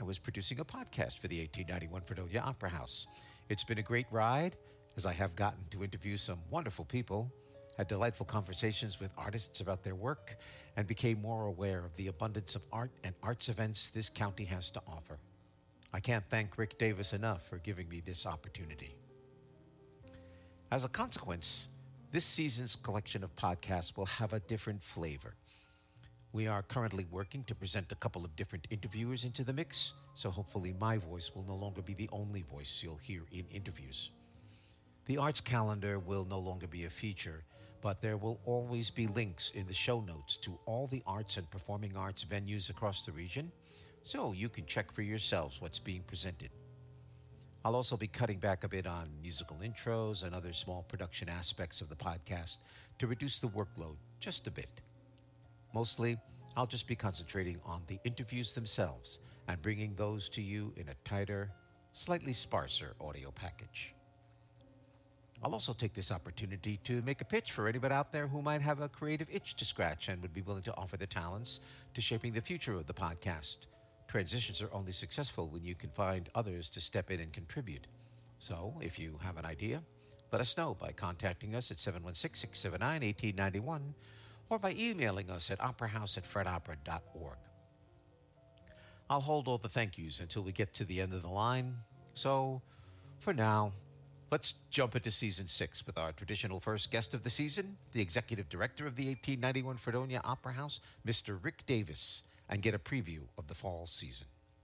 is producing a podcast for the 1891 Fredonia Opera House. It's been a great ride, as I have gotten to interview some wonderful people, had delightful conversations with artists about their work, and became more aware of the abundance of art and arts events this county has to offer. I can't thank Rick Davis enough for giving me this opportunity. As a consequence, this season's collection of podcasts will have a different flavor. We are currently working to present a couple of different interviewers into the mix, so hopefully my voice will no longer be the only voice you'll hear in interviews. The arts calendar will no longer be a feature, but there will always be links in the show notes to all the arts and performing arts venues across the region, so you can check for yourselves what's being presented. I'll also be cutting back a bit on musical intros and other small production aspects of the podcast to reduce the workload just a bit. Mostly, I'll just be concentrating on the interviews themselves and bringing those to you in a tighter, slightly sparser audio package. I'll also take this opportunity to make a pitch for anybody out there who might have a creative itch to scratch and would be willing to offer their talents to shaping the future of the podcast. Transitions are only successful when you can find others to step in and contribute. So, if you have an idea, let us know by contacting us at 716-679-1891 or by emailing us at operahouse@fredopera.org. I'll hold all the thank yous until we get to the end of the line. So, for now, let's jump into Season 6 with our traditional first guest of the season, the Executive Director of the 1891 Fredonia Opera House, Mr. Rick Davis, and get a preview of the fall season.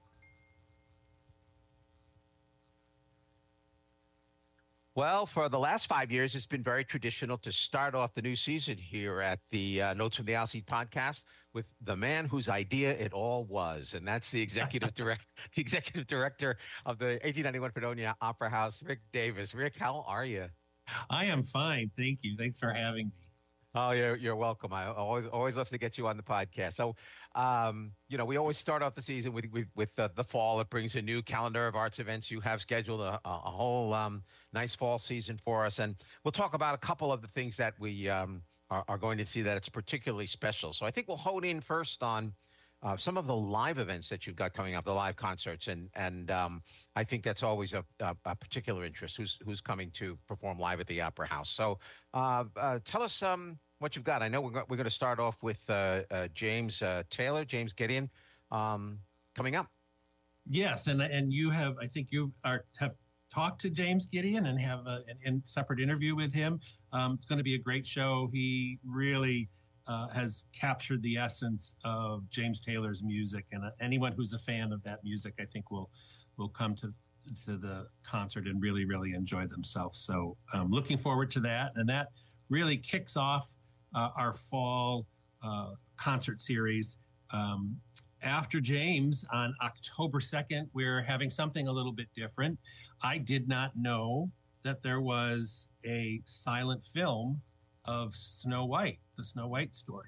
Well, for the last 5 years, it's been very traditional to start off the new season here at the Notes from the Aisle Seat podcast with the man whose idea it all was, and that's the executive director of the 1891 Fredonia Opera House, Rick Davis. Rick, how are you? I am fine, thank you. Thanks for having me. Oh, you're welcome. I always love to get you on the podcast. So, we always start off the season with the fall. It brings a new calendar of arts events. You have scheduled a whole nice fall season for us, and we'll talk about a couple of the things that we are going to see that it's particularly special. So I think we'll hone in first on some of the live events that you've got coming up, the live concerts, and I think that's always a particular interest. Who's coming to perform live at the Opera House? So tell us what you've got. I know we're going to start off with James Taylor, James Gideon, coming up. Yes, and you have, I think have talked to James Gideon and have a separate interview with him. It's going to be a great show. He really has captured the essence of James Taylor's music, and anyone who's a fan of that music, I think, will come to the concert and really, really enjoy themselves. So looking forward to that, and that really kicks off our fall concert series. After James, on October 2nd, we're having something a little bit different. I did not know that there was a silent film of Snow White, the Snow White story.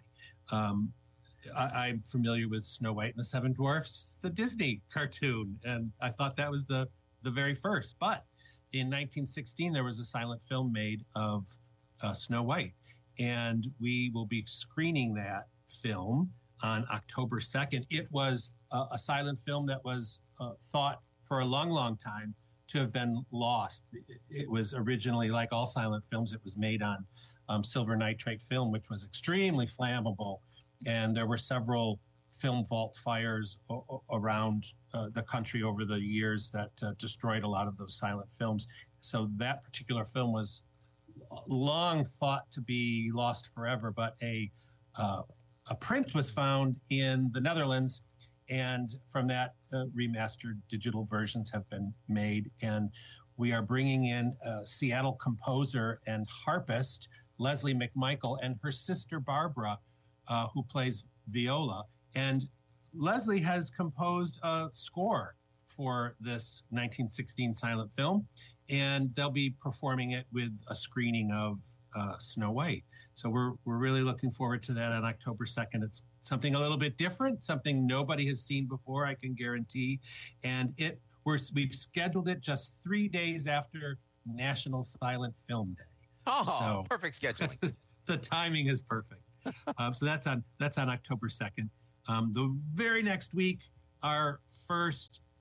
I'm familiar with Snow White and the Seven Dwarfs, the Disney cartoon, and I thought that was the very first. But in 1916, there was a silent film made of Snow White, and we will be screening that film on October 2nd. It was a silent film that was thought for a long, long time to have been lost. It was originally, like all silent films, it was made on silver nitrate film, which was extremely flammable. And there were several film vault fires around the country over the years that destroyed a lot of those silent films. So that particular film was long thought to be lost forever, but a print was found in the Netherlands, and from that, remastered digital versions have been made. And we are bringing in a Seattle composer and harpist, Leslie McMichael, and her sister Barbara, who plays viola. And Leslie has composed a score for this 1916 silent film, and they'll be performing it with a screening of Snow White. So we're really looking forward to that on October 2nd. It's something a little bit different, something nobody has seen before, I can guarantee. And we've scheduled it just 3 days after National Silent Film Day. Oh, so perfect scheduling. The timing is perfect. So that's on October 2nd. The very next week, our first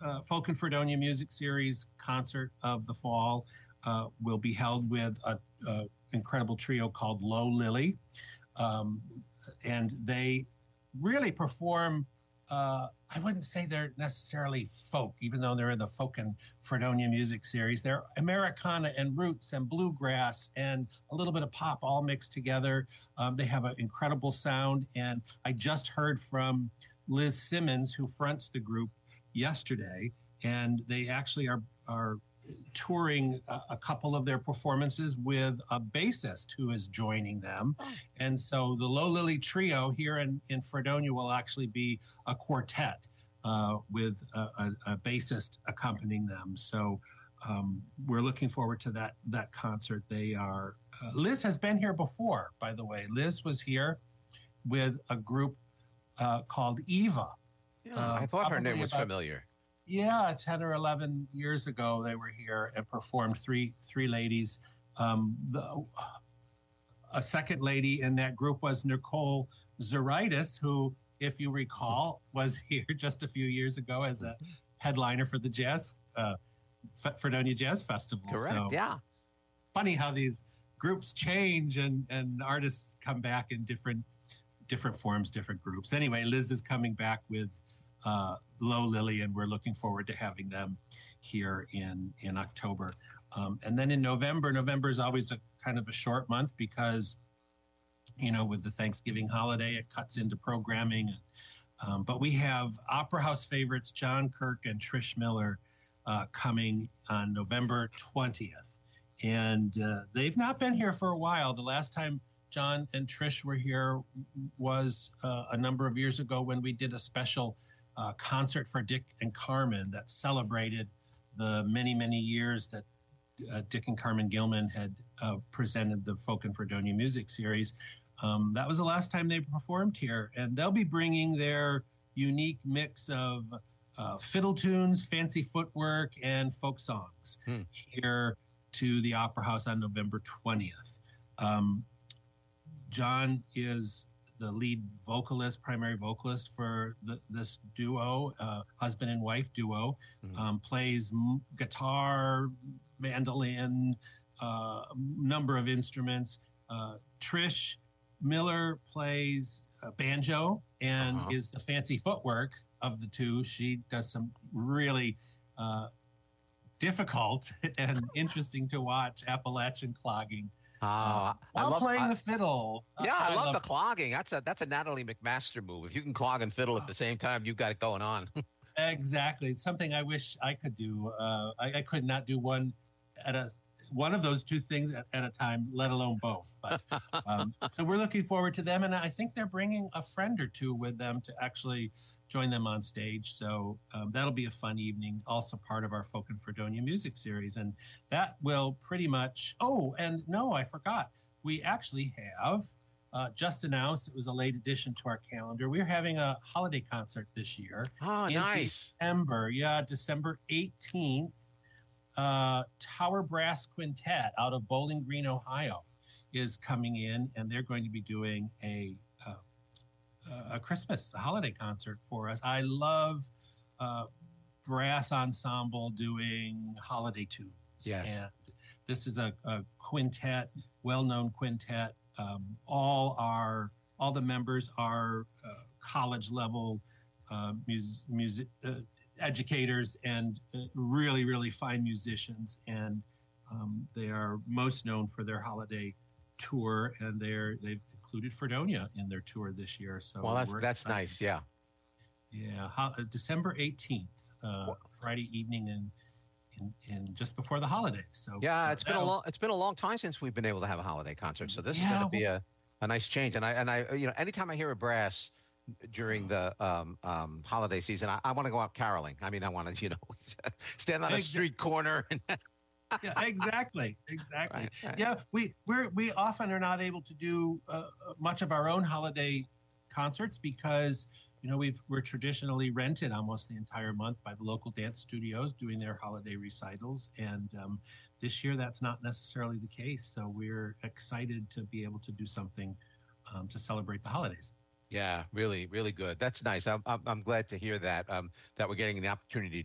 Folk and Fredonia Music Series concert of the fall will be held with a incredible trio called Low Lily. And they really perform, I wouldn't say they're necessarily folk, even though they're in the Folk and Fredonia Music Series. They're Americana and roots and bluegrass and a little bit of pop all mixed together. They have an incredible sound. And I just heard from Liz Simmons, who fronts the group, yesterday, and they actually are touring a couple of their performances with a bassist who is joining them. And so the Low Lily Trio here in Fredonia will actually be a quartet with a bassist accompanying them. So we're looking forward to that concert. They are Liz has been here before, by the way. Liz was here with a group called Eva. Yeah, I thought her name was familiar. Yeah, 10 or 11 years ago, they were here and performed three ladies. A second lady in that group was Nicole Zuritis, who, if you recall, was here just a few years ago as a headliner for the Fredonia Jazz Festival. Correct, so, yeah. Funny how these groups change and artists come back in different forms, different groups. Anyway, Liz is coming back with Low Lily, and we're looking forward to having them here in October. And then in November is always a kind of a short month because, with the Thanksgiving holiday, it cuts into programming. But we have Opera House favorites John Kirk and Trish Miller coming on November 20th. And they've not been here for a while. The last time John and Trish were here was a number of years ago when we did a special concert for Dick and Carmen that celebrated the many, many years that Dick and Carmen Gilman had presented the Folk and Fredonia Music Series. That was the last time they performed here, and they'll be bringing their unique mix of fiddle tunes, fancy footwork, and folk songs here to the Opera House on November 20th. John is the lead vocalist, primary vocalist for this duo, husband and wife duo, plays guitar, mandolin, number of instruments. Trish Miller plays banjo and is the fancy footwork of the two. She does some really difficult and interesting to watch Appalachian clogging. I love playing the fiddle. I love the clogging. That's a Natalie McMaster move. If you can clog and fiddle at the same time, you've got it going on. Exactly. It's something I wish I could do. I could not do one of those two things at a time, let alone both. But so we're looking forward to them, and I think they're bringing a friend or two with them to actually join them on stage. So that'll be a fun evening, also part of our Folk and Fredonia Music Series. And that will pretty much, I forgot. We actually have just announced, it was a late addition to our calendar. We're having a holiday concert this year. Oh, nice. December 18th. Tower Brass Quintet out of Bowling Green, Ohio is coming in, and they're going to be doing a holiday concert for us. I love brass ensemble doing holiday tunes. Yes. And this is a quintet, well-known quintet. All the members are college level music educators and really, really fine musicians. And they are most known for their holiday tour, and they've included Fredonia in their tour this year. So that's nice. Yeah. Yeah. December 18th, Friday evening and just before the holidays. So yeah, it's been a long time since we've been able to have a holiday concert. So this is going to be a nice change. And I anytime I hear a brass during the holiday season, I want to go out caroling. I mean, I want to, stand on a street corner. Yeah, exactly. Right. Yeah, we often are not able to do much of our own holiday concerts because we're traditionally rented almost the entire month by the local dance studios doing their holiday recitals, and this year that's not necessarily the case. So we're excited to be able to do something to celebrate the holidays. Yeah, really, really good. That's nice. I'm glad to hear that that we're getting the opportunity